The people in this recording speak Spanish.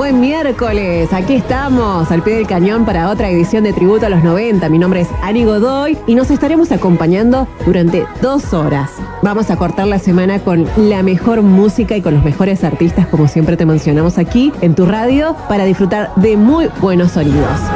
Buen miércoles, aquí estamos al pie del cañón para otra edición de Tributo a los 90. Mi nombre es Ani Godoy y nos estaremos acompañando durante 2 horas. Vamos a cortar la semana con la mejor música y con los mejores artistas, como siempre te mencionamos aquí en tu radio, para disfrutar de muy buenos sonidos.